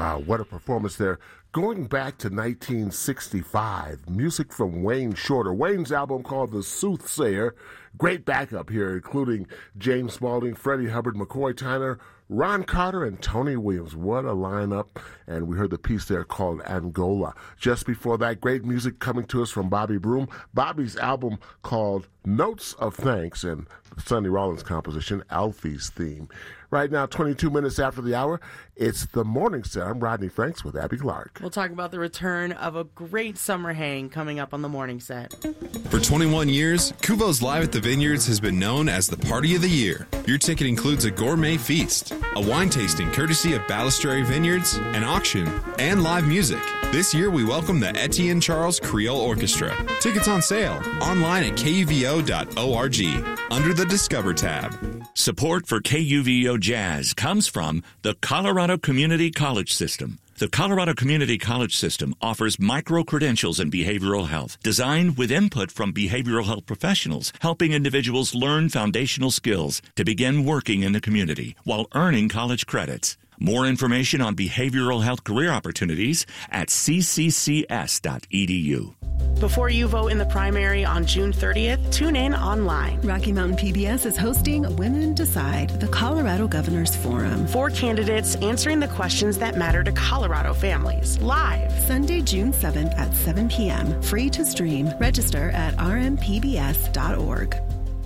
Wow, what a performance there. Going back to 1965, music from Wayne Shorter. Wayne's album called The Soothsayer. Great backup here, including James Spaulding, Freddie Hubbard, McCoy Tyner, Ron Carter, and Tony Williams. What a lineup. And we heard the piece there called Angola. Just before that, great music coming to us from Bobby Broom. Bobby's album called Notes of Thanks, and Sonny Rollins' composition, Alfie's Theme. Right now, 22 minutes after the hour, it's the Morning Set. I'm Rodney Franks with Abby Clark. We'll talk about the return of a great summer hang coming up on the Morning Set. For 21 years, Kuvo's Live at the Vineyards has been known as the Party of the Year. Your ticket includes a gourmet feast, a wine tasting courtesy of Balistrary Vineyards, an auction, and live music. This year, we welcome the Etienne Charles Creole Orchestra. Tickets on sale online at kuvo.org under the Discover tab. Support for KUVO Jazz comes from the Colorado Community College System. The Colorado Community College System offers micro-credentials in behavioral health, designed with input from behavioral health professionals, helping individuals learn foundational skills to begin working in the community while earning college credits. More information on behavioral health career opportunities at cccs.edu. Before you vote in the primary on June 30th, tune in online. Rocky Mountain PBS is hosting Women Decide, the Colorado Governors Forum. 4 candidates answering the questions that matter to Colorado families. Live. Sunday, June 7th at 7 p.m. Free to stream. Register at rmpbs.org.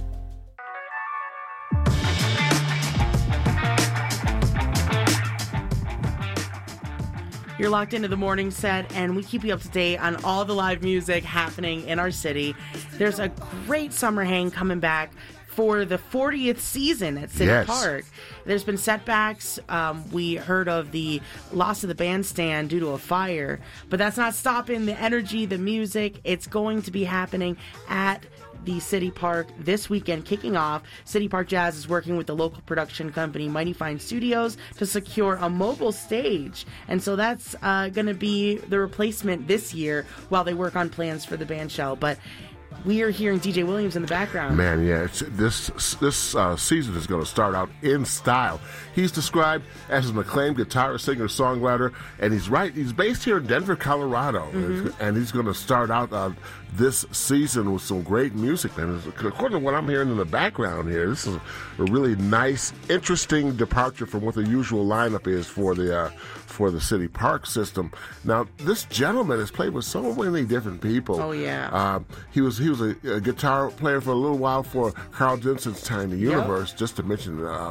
You're locked into the Morning Set, and we keep you up to date on all the live music happening in our city. There's a great summer hang coming back for the 40th season at City Park. There's been setbacks. We heard of the loss of the bandstand due to a fire, but that's not stopping the energy, the music. It's going to be happening at the City Park this weekend, kicking off. City Park Jazz is working with the local production company Mighty Fine Studios to secure a mobile stage, and so that's going to be the replacement this year while they work on plans for the band shell. But we are hearing DJ Williams in the background. Man, yeah, this season is going to start out in style. He's described as an acclaimed guitarist, singer, songwriter, and he's right. He's based here in Denver, Colorado, and he's going to start out this season with some great music. And according to what I'm hearing in the background here, this is a really nice, interesting departure from what the usual lineup is for the City Park system. Now, this gentleman has played with so many different people. Oh yeah. He was a guitar player for a little while for Carl Jensen's Tiny Universe, just to mention